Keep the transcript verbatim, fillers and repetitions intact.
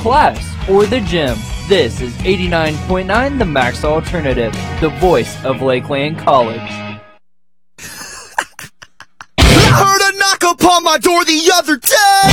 class, or the gym. This is eighty-nine point nine The Max Alternative, the voice of Lakeland College. I heard a knock upon my door the other day.